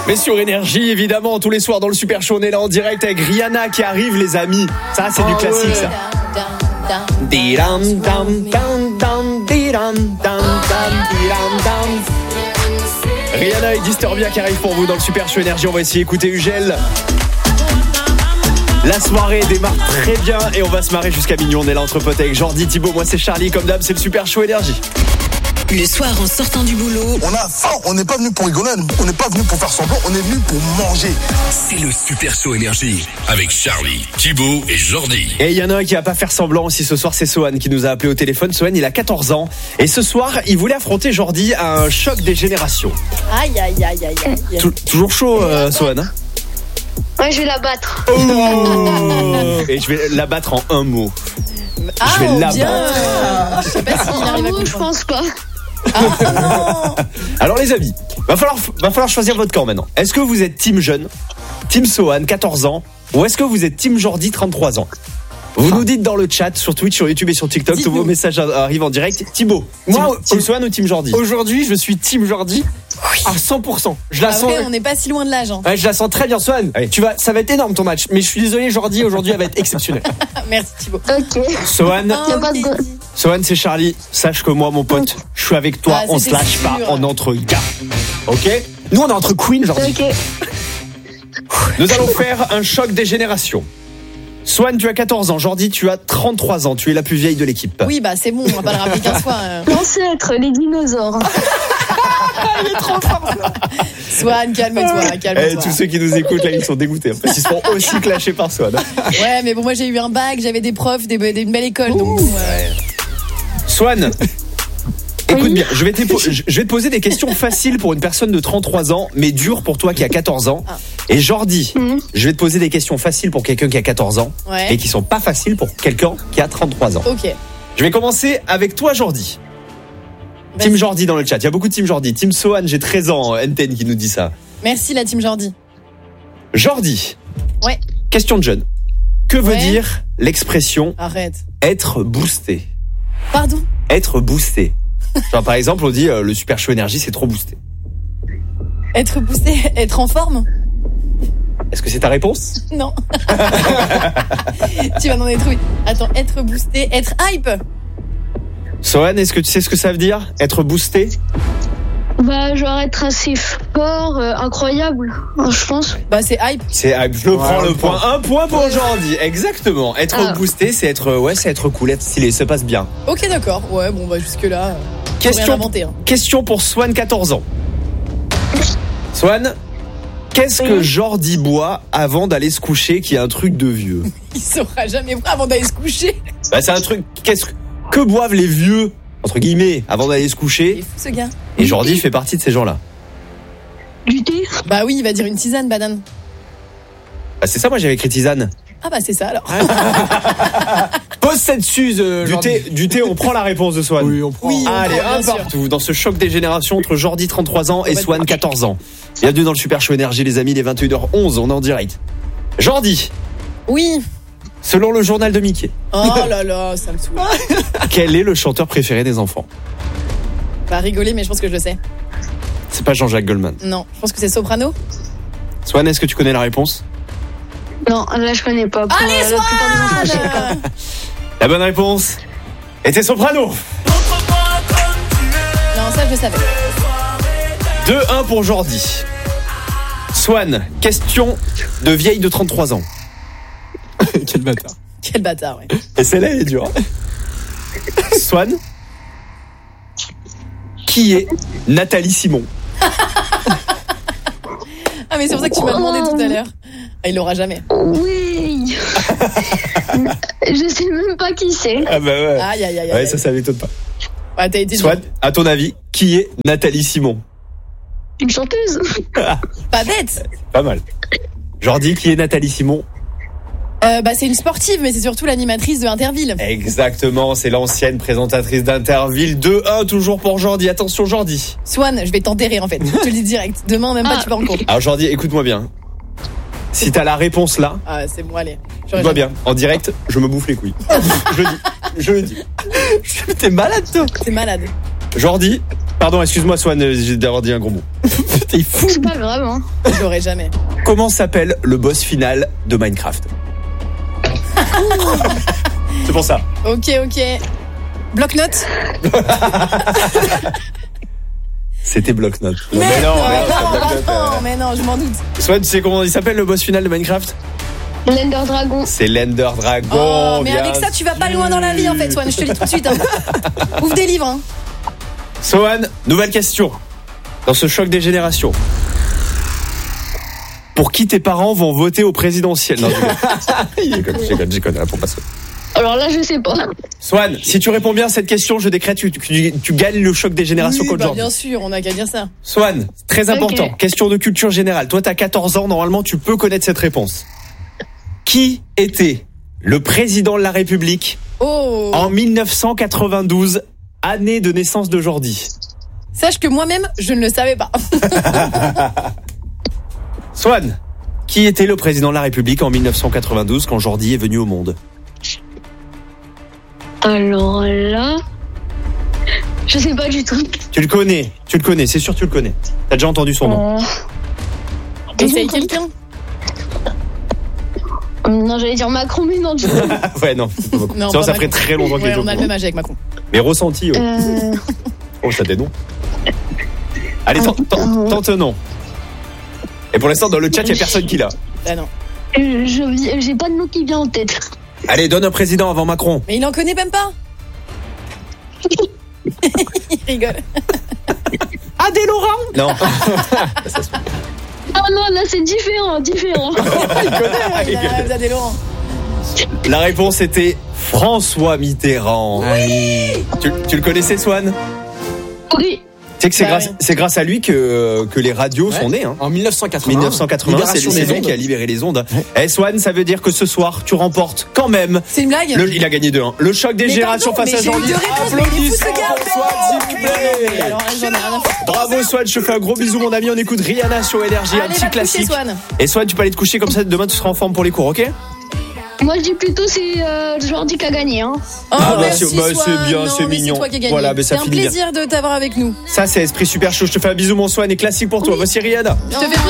Mais sur Énergie, évidemment, tous les soirs dans le Super Show, on est là en direct avec Rihanna qui arrive, les amis. Ça, c'est du classique, ça. Rihanna et Disturbia qui arrivent pour vous dans le Super Show Énergie. On va essayer d'écouter Ugel. La soirée démarre très bien et on va se marrer jusqu'à minuit. On est là entre potes avec Jordi, Thibaut, moi c'est Charlie. Comme d'hab, c'est le Super Show Énergie. Le soir en sortant du boulot, on a faim, on n'est pas venu pour rigoler, on n'est pas venu pour faire semblant, on est venu pour manger. C'est le Super Show Énergie avec Charlie, Thibaut et Jordi. Et il y en a un qui va pas faire semblant aussi ce soir, c'est Sohan qui nous a appelé au téléphone. Sohan, il a 14 ans et ce soir, il voulait affronter Jordi à un choc des générations. Aïe. Toujours chaud, Sohan, hein? Ouais, je vais la battre. Oh et je vais la battre en un mot. Je vais la battre. Je sais pas s'il arrive à comprendre. Je pense pas. Non. Alors les amis, va falloir choisir votre camp maintenant. Est-ce que vous êtes team jeune, team Sohan 14 ans, ou est-ce que vous êtes team Jordi 33 ans? Vous nous dites dans le chat, sur Twitch, sur YouTube et sur TikTok, tous vos messages arrivent en direct. Thibaut, team Sohan ou team Jordi? Aujourd'hui, je suis team Jordi à 100%. Je la sens. Après, on n'est pas si loin de l'âge. Hein. Ouais, je la sens très bien, Sohan. Allez. Ça va être énorme ton match, mais je suis désolé, Jordi, aujourd'hui, elle va être exceptionnelle. Merci Thibaut. Ok. Sohan, Okay. Sohan, c'est Charlie. Sache que moi, mon pote, je suis avec toi. On se lâche pas, on est entre gars. Ok? Nous, on est entre Queen, Jordi. Ok. Nous allons faire un choc des générations. Sohan, tu as 14 ans. Jordi, tu as 33 ans. Tu es la plus vieille de l'équipe. Oui, bah c'est bon, on va pas le rappeler 15 fois. Ancêtre, les dinosaures. Il est trop fort. Swan, calme-toi. Tous ceux qui nous écoutent là, ils sont dégoûtés. Parce qu'ils seront aussi clashés par Swan. Ouais, mais bon, moi j'ai eu un bac, j'avais des profs, d'une belle école. Donc, Swan, écoute bien, je vais te poser des questions faciles pour une personne de 33 ans, mais dures pour toi qui a 14 ans. Et Jordi, je vais te poser des questions faciles pour quelqu'un qui a 14 ans, et qui sont pas faciles pour quelqu'un qui a 33 ans. Ok. Je vais commencer avec toi, Jordi. Team Jordi dans le chat, il y a beaucoup de Team Jordi. Team Sohan, j'ai 13 ans, Enten qui nous dit ça. Merci la Team Jordi. Jordi. Ouais. Question de jeune. Que veut dire l'expression être boosté? Pardon? Être boosté. Genre par exemple, on dit le Super Show Énergie, c'est trop boosté. Être boosté, être en forme? Est-ce que c'est ta réponse? Non. Tu vas m'en être oui. Attends, être boosté, être hype. Sohan, est-ce que tu sais ce que ça veut dire? Être boosté? Bah, genre être assez fort, incroyable, je pense. Bah, c'est hype. C'est hype, je le prends le point. Un point pour Jordi, exactement. Être boosté, c'est être cool, être stylé, ça passe bien. Ok, d'accord. Ouais, bon, bah, jusque-là, question, rien inventé, hein. Question pour Swan, 14 ans. Swan, qu'est-ce que Jordi boit avant d'aller se coucher qui est un truc de vieux? Il saura jamais boire avant d'aller se coucher. Bah, c'est un truc, que boivent les vieux, entre guillemets, avant d'aller se coucher? Il est fou, ce gars. Et Jordi fait partie de ces gens-là. Du thé? Bah oui, il va dire une tisane, banane. Bah, c'est ça, moi j'avais écrit tisane. Ah bah c'est ça alors. Pose cette suze. Du thé, on prend la réponse de Swan. Oui, on prend. Oui, allez, un partout dans ce choc des générations entre Jordi 33 ans et Swan 14 ans. Bienvenue dans le Super Show Énergie les amis, les 21h11, on est en direct. Jordi. Oui. Selon le journal de Mickey. Oh là là, ça me saoule. Quel est le chanteur préféré des enfants? Bah rigoler, mais je pense que je le sais. C'est pas Jean-Jacques Goldman. Non, je pense que c'est Soprano. Swan, est-ce que tu connais la réponse? Non, là je connais pas. Allez, Swan! La bonne réponse était Soprano. Non, ça je le savais. 2-1 pour Jordi. Swan, question de vieille de 33 ans. Quel bâtard. Quel bâtard, ouais. Et celle-là, elle est dure. Swan, qui est Nathalie Simon? Ah, mais c'est pour ça que tu m'as demandé tout à l'heure. Ah, il l'aura jamais. Oui. Je sais même pas qui c'est. Ah bah ouais. Aïe. Ouais, ça m'étonne pas. Ouais, t'as été Swan, à ton avis, qui est Nathalie Simon? Une chanteuse. Pas bête. Pas mal. Jordi, qui est Nathalie Simon? Bah c'est une sportive, mais c'est surtout l'animatrice de Interville. Exactement, c'est l'ancienne présentatrice d'Interville. 2-1 toujours pour Jordi. Attention Jordi. Swan, je vais t'enterrer en fait. Je te le dis direct. Demain même pas tu vas en cours. Alors Jordi, écoute-moi bien. Si t'as la réponse là, c'est bon, allez. Écoute-moi bien. En direct, je me bouffe les couilles. Je le dis. T'es malade toi. T'es malade. Jordi, Pardon, excuse-moi Swan, j'ai d'avoir dit un gros mot. T'es fou. C'est pas grave, hein. Je l'aurais jamais. Comment s'appelle le boss final de Minecraft? C'est pour ça. Ok. Bloc-notes. C'était bloc-notes. Mais non, mais non, je m'en doute. Swan, tu sais comment il s'appelle le boss final de Minecraft? L'Ender Dragon. C'est l'Ender Dragon. Oh, mais bien avec ça, tu vas pas loin dans la vie en fait, Swan. Je te le dis tout de suite. Hein. Ouvre des livres. Hein. Swan, nouvelle question. Dans ce choc des générations. Pour qui tes parents vont voter au présidentiel? Non, je déconne, réponds pas ça. Alors là, je sais pas. Swan, si tu réponds bien à cette question, je décrète que tu gagnes le choc des générations Oui, contre Jordan. bien sûr, on a qu'à dire ça. Swan, très important, Ok. question de culture générale. Toi, t'as 14 ans, normalement, tu peux connaître cette réponse. Qui était le président de la République Oh. en 1992, année de naissance de Jordi? Sache que moi-même, je ne le savais pas. Swan, qui était le président de la République en 1992 quand Jordi est venu au monde? Alors là, je sais pas du tout. Tu le connais, c'est sûr que tu le connais. T'as déjà entendu son nom. Essaye quelqu'un. Non, j'allais dire Macron, mais non, du coup. Ouais, non. Non, Sinon, pas ça ferait Macron. très longtemps qu'il Ouais, est au on a le courant. même âge avec Macron. Mais ressenti, ouais. Oh, ça des noms. Allez, tente un nom. Et pour l'instant, dans le chat, il n'y a personne qui l'a. Ah non. J'ai pas de nom qui vient en tête. Allez, donne un président avant Macron. Mais il en connaît même pas. Il rigole. Adé Laurent? Non. Ah non, là, c'est différent. Il a des Laurent. La réponse était François Mitterrand. Tu le connaissais, Swan? Oui. Tu sais que Bah c'est grâce à lui que les radios sont nées. Hein. En 1980. 1980, c'est lui qui a libéré les ondes. Eh Swan, ça veut dire que ce soir, tu remportes quand même. C'est une blague? Il a gagné 2-1. Le choc des Mais générations pardon, face à mais j'ai eu Jordi. deux réponses, mais il est fou, ce gars. Applaudissements pour Swan, s'il vous plaît. Alors, j'en ai rien à foutre. Bravo Swan, je te fais un gros bisou mon ami. On écoute Rihanna sur Énergie, un Allez, petit va te coucher, classique. Swan. Et Swan, tu peux aller te coucher comme ça. Demain, tu seras en forme pour les cours, ok? Moi, je dis plutôt c'est Jordi qui a gagné. Hein. Oh, merci, c'est Swan. bien, Non, c'est mais mignon. C'est toi qui as gagné. Voilà, mais ça c'est un finit bien. plaisir de t'avoir avec nous. Ça, c'est esprit super chaud. Je te fais un bisou mon Swan et classique pour toi. Voici Rihanna. Je te fais